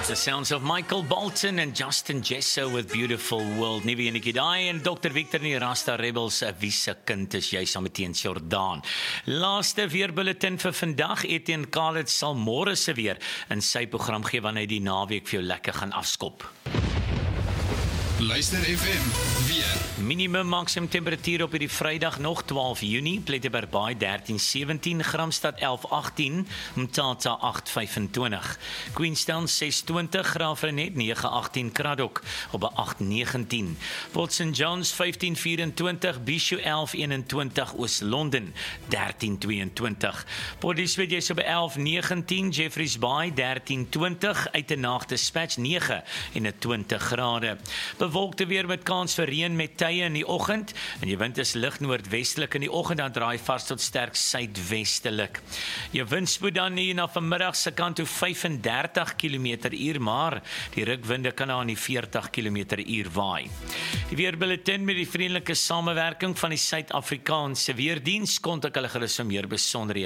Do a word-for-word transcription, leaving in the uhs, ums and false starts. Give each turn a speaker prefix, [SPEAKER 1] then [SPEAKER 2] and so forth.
[SPEAKER 1] The sounds of Michael Bolton and Justin Jesso with Beautiful World. Nuwe enetjie daai en dokter Victor in die Rasta Rebels, wie se kind is jy saam met Teens Jordaan. Laaste weerbulletin vir vandag. Etienne Khalid sal môre se weer in sy program gee wanneer hy die naweek vir jou lekker gaan afskop.
[SPEAKER 2] Luister F M, weer.
[SPEAKER 1] Minimum maksimum temperatuur op hierdie Vrydag nog twaalf Junie, Plettenberg Baai dertien sewentien, Gramstad elf agtien, Mthatha agt vyfentwintig, Queenstown ses twintig, Graafrenet nege agtien, Kraddock op agt negentien, Port Saint John's vyftien vyerentwintig, Bishu elf eenentwintig, Oos-London dertien tweeëntwintig, Port Elizabeth jy's op elf negentien, Jeffreys Bay dertien twintig, Uitenhage Dispatch nege eenentwintig grade. Bewolkte weer met kans vir reën met tye in die oggend en die wind is lig noordwestelik in die oggend, dan draai vars tot sterk suidwestelik. Jou windspoed dan hier na vanmiddag se kant toe vyfendertig kilometer per uur, maar die rukwinde kan aan die veertig kilometer per uur waai. Die weerbulletin met die vriendelike samewerking van die Suid-Afrikaanse Weerdiens kontak hulle gerus vir meer besonderhede.